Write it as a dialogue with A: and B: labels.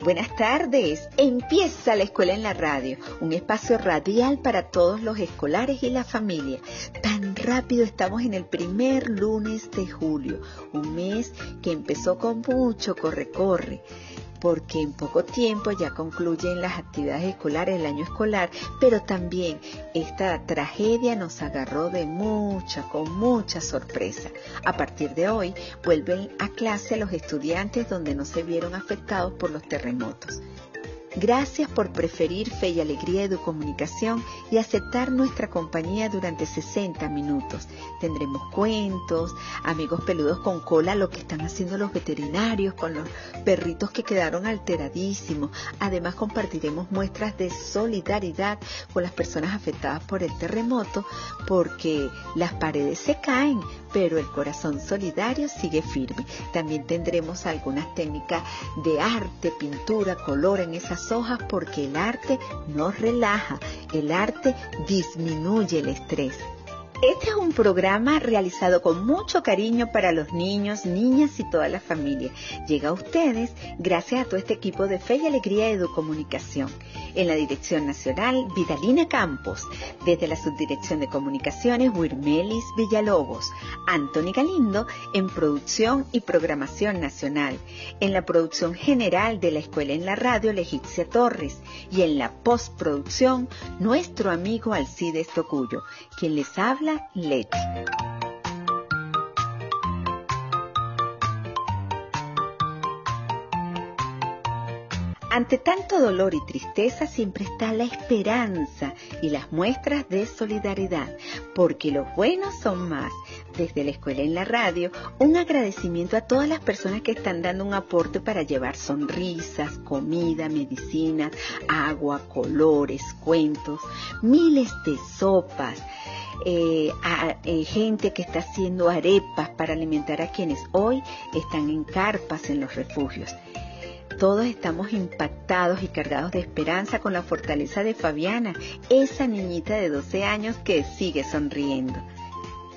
A: Buenas tardes, empieza la escuela en la radio, un espacio radial para todos los escolares y la familia. Tan rápido estamos en el primer lunes de julio, un mes que empezó con mucho corre-corre, porque en poco tiempo ya concluyen las actividades escolares, el año escolar, pero también esta tragedia nos agarró con mucha sorpresa. A partir de hoy vuelven a clase los estudiantes donde no se vieron afectados por los terremotos. Gracias por preferir Fe y Alegría Educomunicación y aceptar nuestra compañía durante 60 minutos. Tendremos cuentos, amigos peludos con cola, lo que están haciendo los veterinarios con los perritos que quedaron alteradísimos. Además compartiremos muestras de solidaridad con las personas afectadas por el terremoto, porque las paredes se caen, pero el corazón solidario sigue firme. También tendremos algunas técnicas de arte, pintura, color en esas hojas, porque el arte nos relaja, el arte disminuye el estrés. Este es un programa realizado con mucho cariño para los niños, niñas y toda la familia. Llega a ustedes gracias a todo este equipo de Fe y Alegría Educomunicación. En la Dirección Nacional, Vidalina Campos. Desde la Subdirección de Comunicaciones, Wirmelis Villalobos. Anthony Galindo en Producción y Programación Nacional. En la producción general de la Escuela en la Radio, Legicia Torres. Y en la postproducción, nuestro amigo Alcides Tocuyo. Quien les habla, Leti. Ante tanto dolor y tristeza siempre está la esperanza y las muestras de solidaridad, porque los buenos son más. Desde la Escuela en la Radio, un agradecimiento a todas las personas que están dando un aporte para llevar sonrisas, comida, medicinas, agua, colores, cuentos, miles de sopas, gente que está haciendo arepas para alimentar a quienes hoy están en carpas en los refugios. Todos estamos impactados y cargados de esperanza con la fortaleza de Fabiana, esa niñita de 12 años que sigue sonriendo.